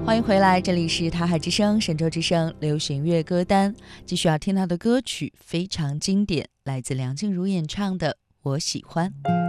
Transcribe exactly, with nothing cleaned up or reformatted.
欢迎回来，这里是台海之声神州之声流行乐歌单，继续要听到的歌曲非常经典，来自梁静茹演唱的《我喜欢》。